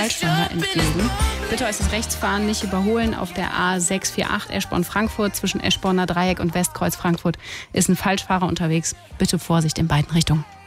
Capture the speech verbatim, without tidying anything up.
Falschfahrer entgegen. Bitte äußerst Rechtsfahren nicht überholen auf der A sechs vier acht Eschborn-Frankfurt. Zwischen Eschborner Dreieck und Westkreuz Frankfurt ist ein Falschfahrer unterwegs. Bitte Vorsicht in beiden Richtungen.